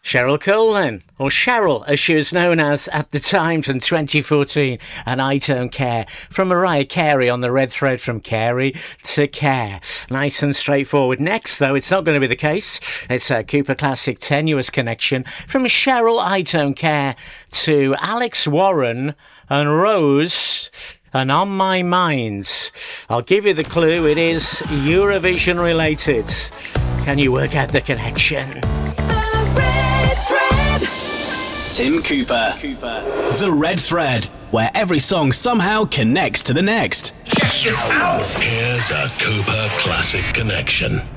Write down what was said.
Cheryl Cole then, or Cheryl as she was known as at the time, from 2014, and I Don't Care, from Mariah Carey on the red thread from Carey to Care. Nice and straightforward. Next though, it's not going to be the case. It's a Cooper Classic Tenuous Connection from Cheryl I Don't Care to Alex Warren and Rose and On My Mind. I'll give you the clue, it is Eurovision related. Can you work out the connection? Tim Cooper. The Red Thread, where every song somehow connects to the next. Check this out. Here's a Cooper Classic Connection.